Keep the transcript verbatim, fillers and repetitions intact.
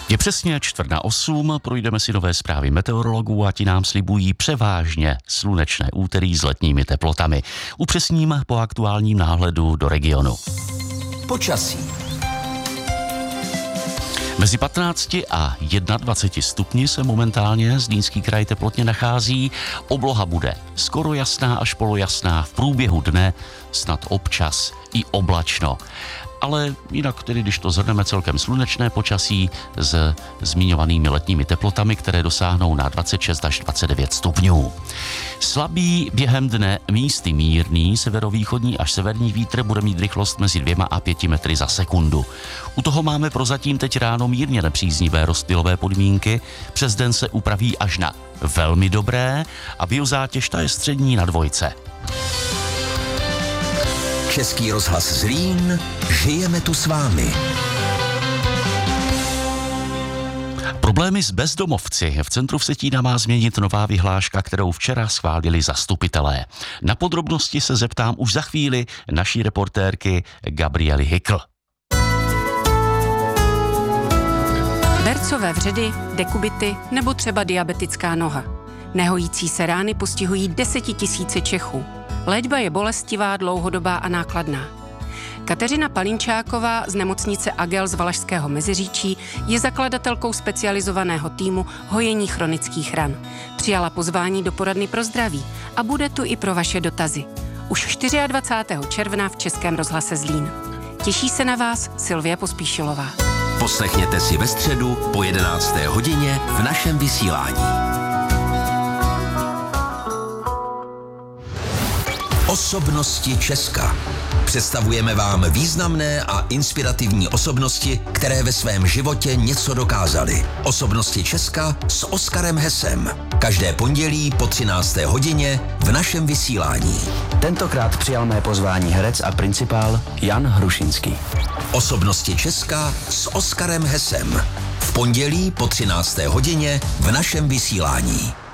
Je přesně čtvrt na osm, projdeme si nové zprávy meteorologů a ti nám slibují převážně slunečné úterý s letními teplotami. Upřesním po aktuálním náhledu do regionu. Počasí. Mezi patnácti a dvaceti jedním stupni se momentálně Zlínský kraj teplotně nachází. Obloha bude skoro jasná až polojasná, v průběhu dne snad občas i oblačno. Ale jinak tedy, když to zhrneme, celkem slunečné počasí s zmiňovanými letními teplotami, které dosáhnou na dvacet šest až dvacet devět stupňů. Slabý během dne místy mírný severovýchodní až severní vítr bude mít rychlost mezi dvěma a pěti metry za sekundu. U toho máme prozatím teď ráno mírně nepříznivé rozptylové podmínky, přes den se upraví až na velmi dobré a biozátěž ta je střední na dvojce. Český rozhlas Zlín, žijeme tu s vámi. Problémy s bezdomovci v centru Vsetína má změnit nová vyhláška, kterou včera schválili zastupitelé. Na podrobnosti se zeptám už za chvíli naší reportérky Gabriely Hykl. Bercové vředy, dekubity nebo třeba diabetická noha. Nehojící se rány postihují desetitisíce Čechů. Léčba je bolestivá, dlouhodobá a nákladná. Kateřina Palinčáková z nemocnice Agel z Valašského Meziříčí je zakladatelkou specializovaného týmu hojení chronických ran. Přijala pozvání do poradny pro zdraví a bude tu i pro vaše dotazy. Už dvacátého čtvrtého června v Českém rozhlase Zlín. Těší se na vás Sylvie Pospíšilová. Poslechněte si ve středu po jedenácté hodině v našem vysílání. Osobnosti Česka. Představujeme vám významné a inspirativní osobnosti, které ve svém životě něco dokázaly. Osobnosti Česka s Oskarem Hesem. Každé pondělí po třinácté hodině v našem vysílání. Tentokrát přijal mé pozvání herec a principál Jan Hrušinský. Osobnosti Česka s Oskarem Hesem. V pondělí po třinácté hodině v našem vysílání.